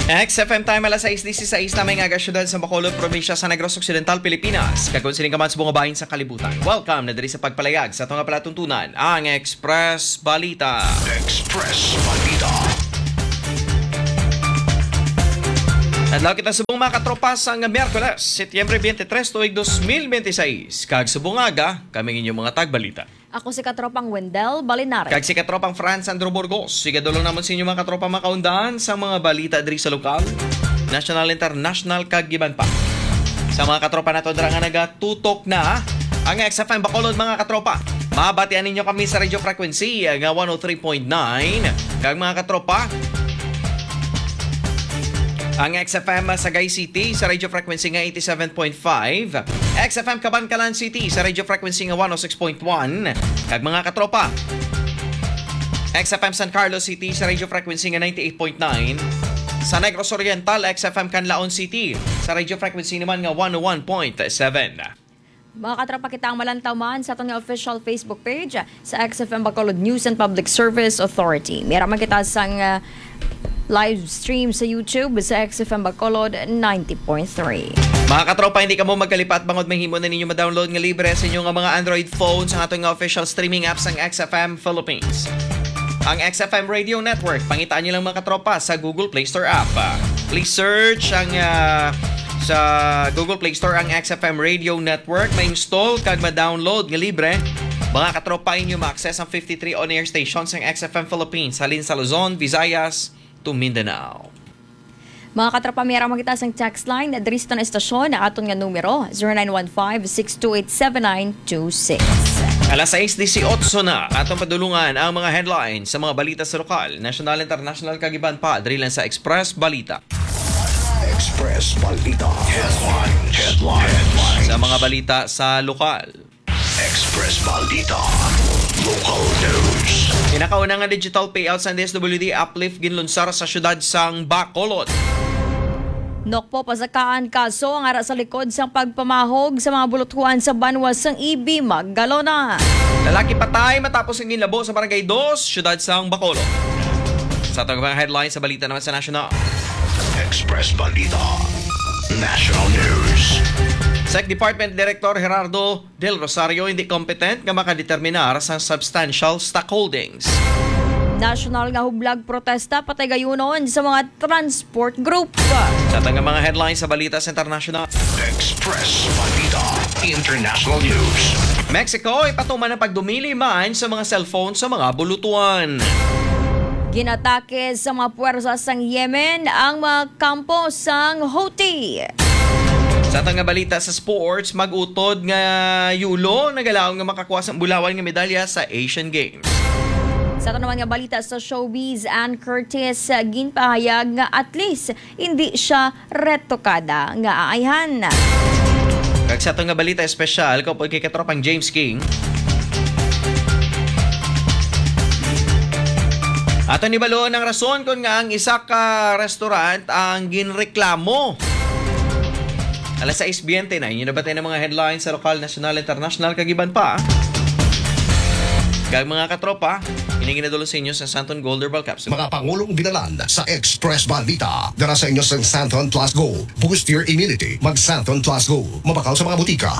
XFM time alas 6:16 na may nga syudad sa Bacolod, probinsya sa Negros Occidental, Pilipinas. Kagunsiling kaman sa bunga bahin sa kalibutan. Welcome na diri sa pagpalayag sa itong palatuntunan, ang Express Balita. Express Balita. Adlaw kita subong mga katropa sa Miyerkules, Setyembre 23, tuig 2026. Kag subong aga, kami inyong mga tagbalita. Ako si katropang Wendell Balinares. Kag si katropang Franz Andrew Burgos. Sigadulong naman sa inyo mga katropa makaundahan sa mga balita diri sa lokal, national, international, kag giban pa. Sa mga katropa nato dira nga nagatutok na ang XFM Bacolod mga katropa. Mabatian ninyo kami sa radio frequency nga 103.9. Kag mga katropa, ang XFM Sagay City sa radio frequency nga 87.5. XFM Cabancalan City sa radio frequency nga 106.1. Kag mga katropa, XFM San Carlos City sa radio frequency nga 98.9. Sa Negros Oriental, XFM Canlaon City sa radio frequency naman nga 101.7. Mga katropa, kita ang malantaw man sa itong official Facebook page sa XFM Bacolod News and Public Service Authority. Meron man kita sa live stream sa YouTube sa XFM Bacolod 90.3. Mga katropa, hindi ka mo magkalipat bangod mahimo na ninyo ma-download nga libre sa inyong mga Android phones ang atong official streaming apps ng XFM Philippines. Ang XFM Radio Network, pangitaan nyo lang mga katropa sa Google Play Store app. Please search ang sa Google Play Store ang XFM Radio Network, ma-install kag ma-download nga libre. Mga katropa, inyo ma-access ang 53 on-air stations ng XFM Philippines halin sa Luzon, Visayas to Mindanao. Mga katropa, mayroon makita sa text line na diristo na estasyon na aton nga numero 0915-628-7926. Alas 6:18 na atong padulungan ang mga headlines sa mga balita sa lokal, national, international, kagiban pa diri lang sa Express Balita. Express Balita. Headlines. Sa mga balita sa lokal, Express Balita. Local news. pinakauna nga digital payouts sa DSWD uplift ginlunsar sa syudad sang Bacolod. Nokpo pasakaan kaso ang ara sa likod sa pagpamahog sa mga bulutuan sa banwas sang EB Maggalona. Lalaki patay matapos ang ginlabo sa Barangay 2, syudad sang Bacolod. Sa itong mga headlines sa balita naman sa national. Express Balita. National news. SEC Department Director Gerardo Del Rosario hindi competent nga makadeterminar sa substantial stockholdings. National nga hublag protesta patay gayunon sa mga transport group. Sa itong mga headlines sa balita sa international. Express Balita. International news. Mexico ay patuman ng pagdumili man sa mga cellphone sa mga bulutuan. Ginatake sa mga puwersa sang Yemen ang mga kampo sang Houthi. Sa itong balita sa sports, mag-utod nga yulo nagalaw nga makakuha sa bulawan nga medalya sa Asian Games. Sa ito naman nga balita sa showbiz, Ann Curtis ginpahayag nga at least hindi siya retokada nga aayhan. Kag sa itong balita espesyal, kapag kay katropang James King, ato ni balo ng rason kung nga ang isa ka restaurant ang ginreklamo. Alas 6:20 na, inyo nabatay ng mga headlines sa lokal, national, international, kagiban pa. Kag mga katropa, ginadalo sa inyo sa Santon Gold Herbal Capsule. Mga pangulong binalan sa Express Balita. Dara sa inyo sa Santon Plus Go. Boost your immunity. Mag Santon Plus Go. Mabakaw sa mga butika.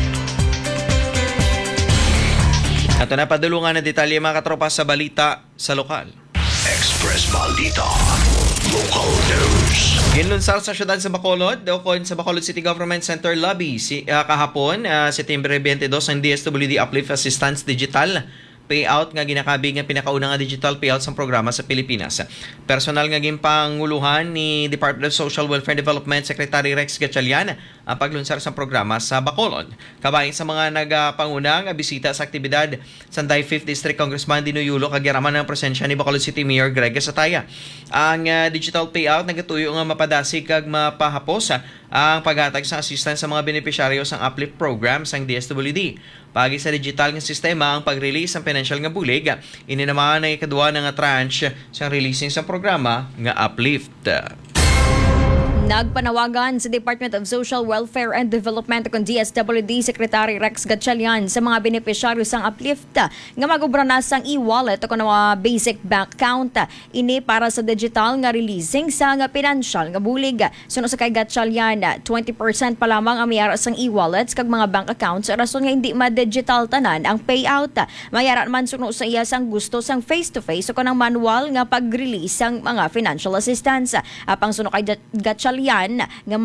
Ato na padulungan na detalye mga katropa sa balita sa lokal. Express Balita. Local news. Ginlunsar sa syudad sa Bacolod, dokon sa Bacolod City Government Center Lobby kahapon, Setyembre 22, ang DSWD Uplift Assistance Digital payout nga ginakabi nga pinakauna nga digital payout sa programa sa Pilipinas. Personal nga gimpanguluhan ni Department of Social Welfare and Development Secretary Rex Gatchalian ang paglunsar sa programa sa Bacolod. Kabayan sa mga nagapanguna nga bisita sa aktibidad sa 5th District Congressman Dino Yulo kagyaraman ng presensya ni Bacolod City Mayor Greg Sataya. Ang digital payout nagatuyo nga mapadasig kag mapahapos ang paghatag sa assistance sa mga benepisyaryo sa uplift program sang DSWD. Pagi sa digital nga sistema ang pag-release ng financial nga bulig, ini naman ay ikaduha nga tranche sa releasing sa programa nga uplift. Nagpanawagan sa Department of Social Welfare and Development kung DSWD Secretary Rex Gatchalian sa mga benepisyaryo sang uplift nga magubra na sang e-wallet o mga basic bank account ini para sa digital nga releasing sa nga financial nga bulig. Suno sa kay Gatchalian, 20% pa lamang ang mayara sang e-wallets kag mga bank accounts rason nga hindi ma-digital tanan ang payout. Mayara man suno sa iya sang gusto sang face-to-face o kanang manual nga pag-release sang mga financial assistance. Apang suno kay Gatchalian nga